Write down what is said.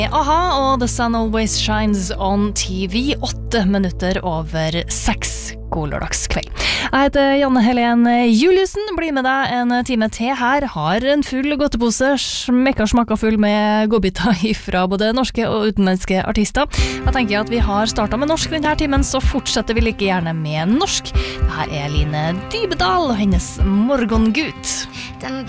Aha, og The Sun Always Shines on TV, 8 minutter over 6. God lørdagskveld. Jeg heter Janne Helen Juliussen, blir med deg en time til her, har en full godtepose, smakka full med godbiter fra både norske og utenlandske artister. Jeg tenker at vi har startet med norsk denne timen, så fortsetter vi like gjerne med norsk. Dette er Line Dybedal og hennes Morgengut. Den